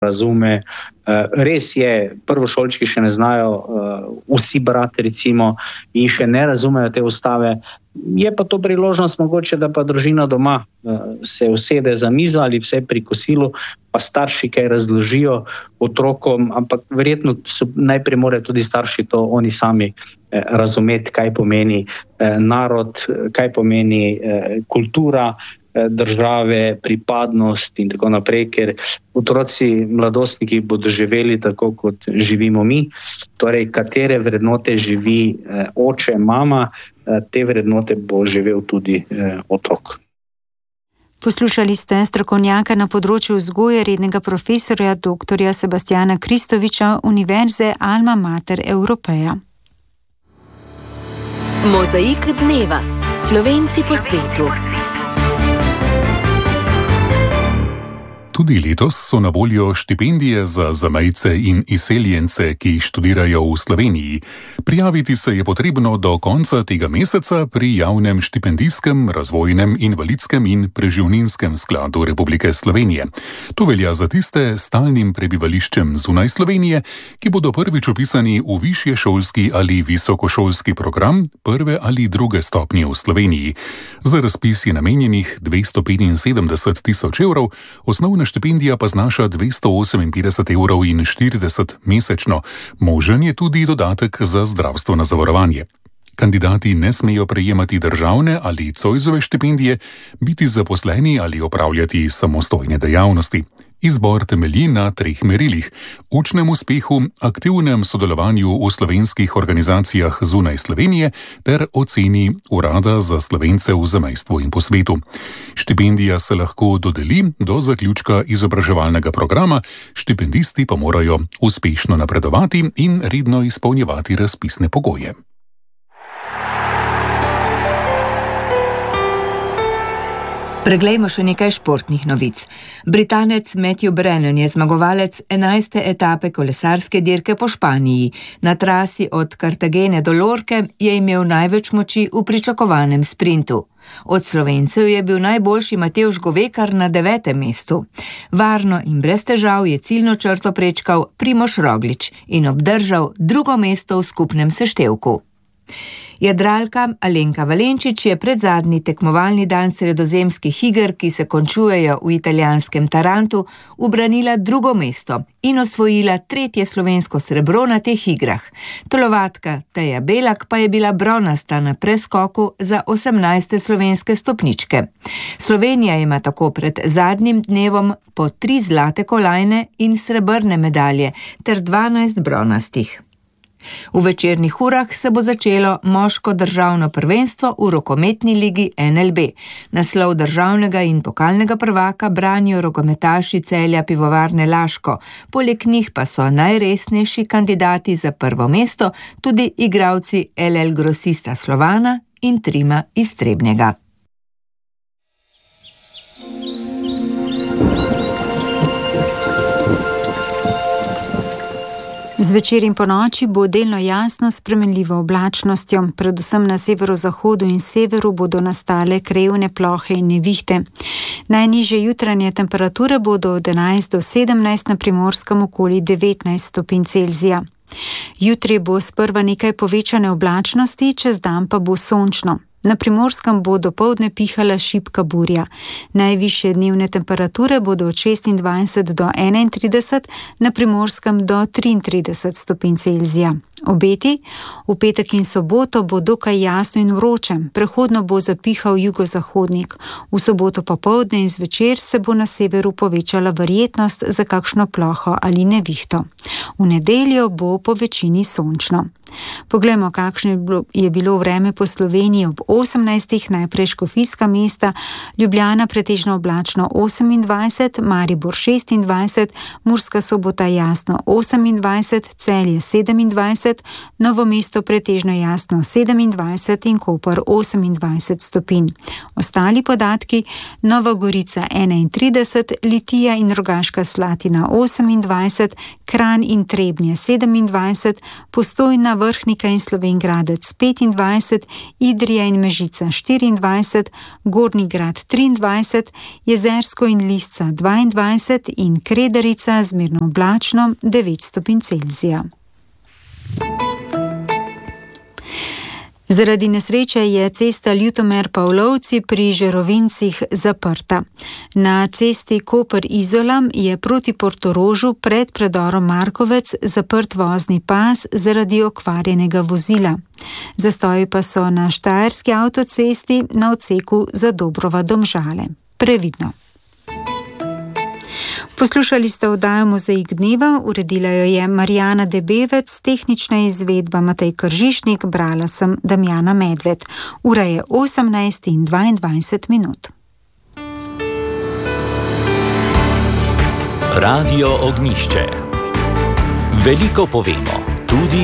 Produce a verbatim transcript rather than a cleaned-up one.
razume. Res je, prvošolčki še ne znajo vsi brati recimo in še ne razumejo te ustave. Je pa to priložnost mogoče, da pa družina doma se usede za mizo ali vse pri kosilu, pa starši kaj razložijo otrokom, ampak verjetno so, najprej morajo tudi starši to oni sami razumeti, kaj pomeni narod, kaj pomeni kultura države, pripadnost in tako naprej, ker otroci, mladostniki bodo živeli tako, kot živimo mi. Torej, katere vrednote živi oče, mama, te vrednote bo živel tudi otrok. Poslušali ste strokovnjaka na področju vzgoje, rednega profesorja doktorja Sebastjana Kristoviča, Univerze Alma Mater Europeja. Mozaik dneva. Slovenci po svetu. Tudi letos so na voljo štipendije za zamejce in izseljence, ki študirajo v Sloveniji. Prijaviti se je potrebno do konca tega meseca pri Javnem štipendijskem, razvojnem, invalidskem in preživninskem skladu Republike Slovenije. To velja za tiste s stalnim prebivališčem zunaj Slovenije, ki bodo prvič vpisani v višješolski ali visokošolski program prve ali druge stopnje v Sloveniji. Za razpis je namenjenih dvesto petinsedemdeset tisoč evrov, osnovna štipendija pa znaša dvesto oseminpetdeset evrov in štirideset mesečno. Možen je tudi dodatek za zdravstveno zavarovanje. Kandidati ne smejo prejemati državne ali Zoisove štipendije, biti zaposleni ali opravljati samostojne dejavnosti. Izbor temelji na treh merilih: učnem uspehu, aktivnem sodelovanju v slovenskih organizacijah zunaj Slovenije ter oceni Urada za Slovence v zamejstvu in po svetu. Štipendija se lahko dodeli do zaključka izobraževalnega programa, štipendisti pa morajo uspešno napredovati in redno izpolnjevati razpisne pogoje. Preglejmo še nekaj športnih novic. Britanec Matthew Brennan je zmagovalec enajste etape kolesarske dirke po Španiji. Na trasi od Cartagene do Lorke je imel največ moči v pričakovanem sprintu. Od Slovencev je bil najboljši Matevž Govekar na devetem mestu. Varno in brez težav je ciljno črto prečkal Primož Roglič in obdržal drugo mesto v skupnem seštevku. Jadralka Alenka Valenčič je predzadnji tekmovalni dan sredozemskih iger, ki se končujejo v italijanskem Tarantu, ubranila drugo mesto in osvojila tretje slovensko srebro na teh igrah. Telovadka Teja Belak pa je bila bronasta na preskoku za osemnajste slovenske stopničke. Slovenija ima tako pred zadnjim dnevom po tri zlate kolajne in srebrne medalje ter dvanajst bronastih. V večernih urah se bo začelo moško državno prvenstvo v rokometni ligi N L B. Naslov državnega in pokalnega prvaka branijo rokometaši Celja Pivovarne Laško. Poleg njih pa so najresnejši kandidati za prvo mesto tudi igralci L L Grosista Slovana in Trima iz Trebnjega. Zvečer in ponoči bo delno jasno s spremenljivo oblačnostjo, predvsem na severozahodu in severu bodo nastale krajevne plohe in nevihte. Najnižje jutranje temperature bodo od enajst do sedemnajst, na Primorskem okoli devetnajst stopinj Celzija. Jutri bo sprva nekaj povečane oblačnosti, čez dan pa bo sončno. Na Primorskem bo dopoldne pihala šibka burja. Najvišje dnevne temperature bodo od šestindvajset do enaintrideset, na Primorskem do triintrideset stopinj Celzija. Obeti? V petek in soboto bo dokaj jasno in vroče, prehodno bo zapihal jugozahodnik. V soboto popoldne in zvečer se bo na severu povečala verjetnost za kakšno ploho ali nevihto. V nedeljo bo po večini sončno. Poglejmo, kakšno je bilo vreme po Sloveniji ob osemnajstih, najprej škofijska mesta, Ljubljana pretežno oblačno osemindvajset, Maribor šestindvajset, Murska Sobota jasno osemindvajset, Celje sedemindvajset, dvajset, Novo mesto pretežno jasno sedemindvajset in Koper osemindvajset stopinj. Ostali podatki: Nova Gorica enaintrideset, Litija in Rogaška Slatina osemindvajset, Kranj in Trebnje sedemindvajset, Postojna, Vrhnika in Slovenj Gradec petindvajset, Idrija in Mežica štiriindvajset, Gornji Grad triindvajset, Jezersko in Lisca dvaindvajset in Kredarica zmerno oblačno devet stopinj Celzija. Zaradi nesreče je cesta Ljutomer-Pavlovci pri Žerovincih zaprta. Na cesti Koper-Izola je proti Portorožu pred predorom Markovec zaprt vozni pas zaradi okvarjenega vozila. Zastoji pa so na štajerski avtocesti na odseku Zadobrova-Domžale. Previdno. Poslušali ste oddajo Mozaik dneva, uredila jo je Marjana Debevec, tehnična izvedba Matej Kržišnik, brala sem Damjana Medved. Ura je osemnajst in dvaindvajset minut. Radio Ognjišče. Veliko povemo, tudi